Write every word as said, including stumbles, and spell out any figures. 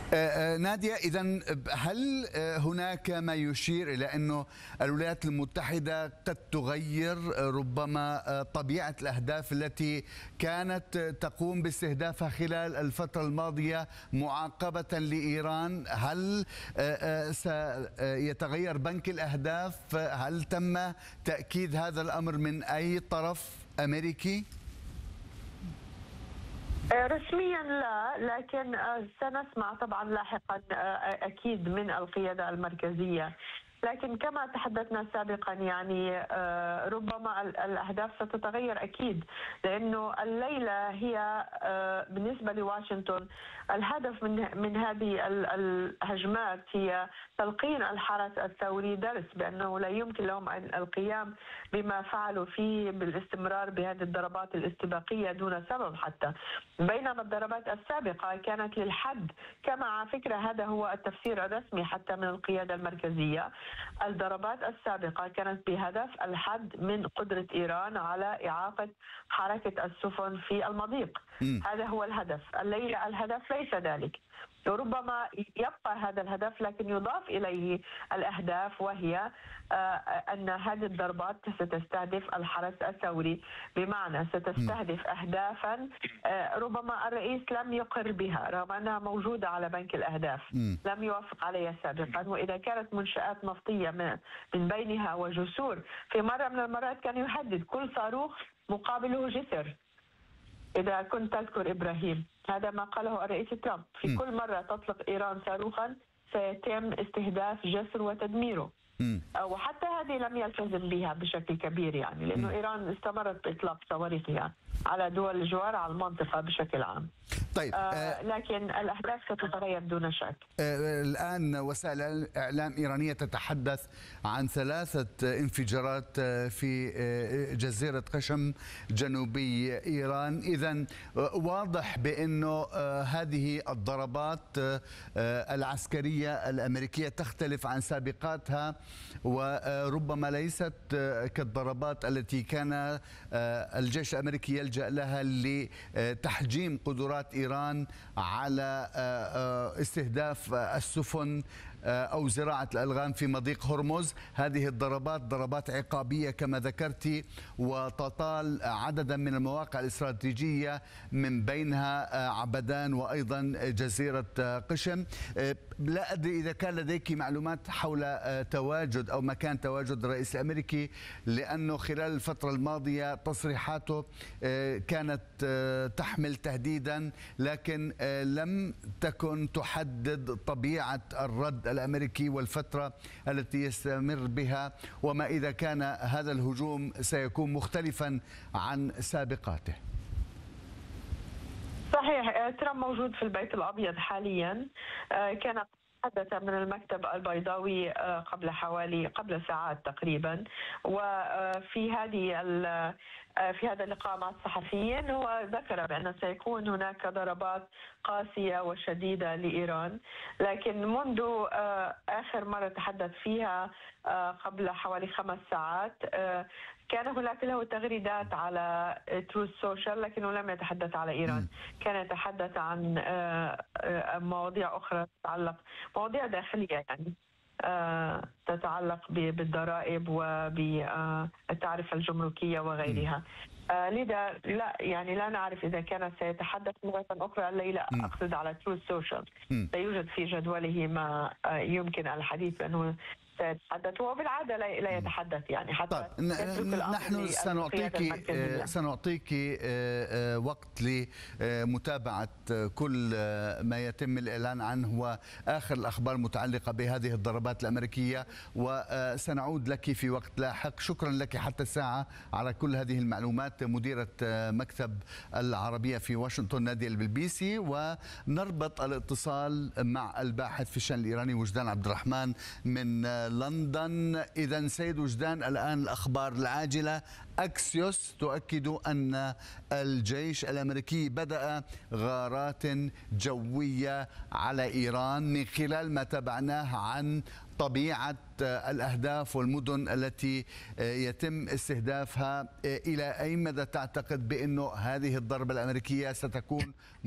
آه، آه، نادية، إذا هل آه، هناك ما يشير إلى أنه الولايات المتحدة قد تغير آه، ربما آه، طبيعة الأهداف التي كانت آه، تقوم باستهدافها خلال الفترة الماضية معاقبة لإيران؟ هل آه، آه، سيتغير بنك الأهداف؟ هل تم تأكيد هذا الأمر من أي طرف أمريكي؟ رسميا لا، لكن سنسمع طبعا لاحقا اكيد من القياده المركزيه. لكن كما تحدثنا سابقا يعني ربما الاهداف ستتغير اكيد، لانه الليله هي بالنسبه لواشنطن الهدف من من هذه الهجمات هي تلقين الحرس الثوري درس بانه لا يمكن لهم القيام بما فعلوا فيه بالاستمرار بهذه الضربات الاستباقيه دون سبب حتى، بينما الضربات السابقه كانت للحد. كما على فكره هذا هو التفسير الرسمي حتى من القياده المركزيه. الضربات السابقة كانت بهدف الحد من قدرة إيران على إعاقة حركة السفن في المضيق. م. هذا هو الهدف. الليلة الهدف ليس ذلك، وربما يبقى هذا الهدف لكن يضاف إليه الأهداف، وهي أن هذه الضربات ستستهدف الحرس الثوري، بمعنى ستستهدف أهدافا ربما الرئيس لم يقر بها رغم أنها موجودة على بنك الأهداف، لم يوافق عليها سابقا. وإذا كانت منشآت نفطية من بينها وجسور، في مرة من المرات كان يهدد كل صاروخ مقابله جسر. إذا كنت تذكر إبراهيم، هذا ما قاله الرئيس ترامب، في كل مرة تطلق إيران صاروخا سيتم استهداف جسر وتدميره. وحتى هذه لم يلتزم بها بشكل كبير، يعني لأنه إيران استمرت بإطلاق صواريخها على دول الجوار على المنطقة بشكل عام. طيب آه لكن الأهداف ستتغير دون شك. آه الآن وسائل إعلام إيرانية تتحدث عن ثلاثة انفجارات في جزيرة قشم جنوبي إيران. إذن واضح بأنه هذه الضربات العسكرية الأمريكية تختلف عن سابقاتها، وربما ليست كالضربات التي كان الجيش الأمريكي يلجأ لها لتحجيم قدرات إيران على استهداف السفن أو زراعة الألغام في مضيق هرمز. هذه الضربات ضربات عقابية كما ذكرتي، وتطال عددا من المواقع الاستراتيجية من بينها عبدان وأيضا جزيرة قشم. لا أدري إذا كان لديك معلومات حول تواجد أو مكان تواجد الرئيس الأمريكي، لأنه خلال الفترة الماضية تصريحاته كانت تحمل تهديدا، لكن لم تكن تحدد طبيعة الرد الأمريكي والفترة التي يستمر بها، وما إذا كان هذا الهجوم سيكون مختلفا عن سابقاته. صحيح، ترامب موجود في البيت الأبيض حاليا. كان تحدث من المكتب البيضاوي قبل حوالي قبل ساعات تقريبا، وفي هذه في هذا اللقاء مع الصحفيين هو ذكر بأن سيكون هناك ضربات قاسية وشديدة لإيران، لكن منذ آخر مرة تحدث فيها قبل حوالي خمس ساعات كان هناك له تغريدات على تروث سوشيال، لكنه لم يتحدث على إيران. كان يتحدث عن مواضيع أخرى تتعلق مواضيع داخلية، يعني تتعلق بالضرائب وبالتعرفة الجمركية وغيرها. لذا لا يعني لا نعرف إذا كان سيتحدث مرة أخرى الليلة. أقصد على تروث سوشيال، لا يوجد في جدوله ما يمكن الحديث أنه سيتحدث، وبالعاده لا يتحدث يعني حتى. طيب نحن سنعطيك سنعطيك وقت لمتابعه كل ما يتم الاعلان عنه واخر الاخبار المتعلقه بهذه الضربات الامريكيه، وسنعود لك في وقت لاحق. شكرا لك حتى الساعه على كل هذه المعلومات، مديره مكتب العربيه في واشنطن نادية البلبيسي. ونربط الاتصال مع الباحث في الشان الايراني وجدان عبد الرحمن من لندن. إذا سيد وجدان، الآن الأخبار العاجلة: أكسيوس تؤكد أن الجيش الأمريكي بدأ غارات جوية على إيران من خلال ما تابعناه عن طبيعة الأهداف والمدن التي يتم استهدافها. إلى أي مدى تعتقد بأنه هذه الضربة الأمريكية ستكون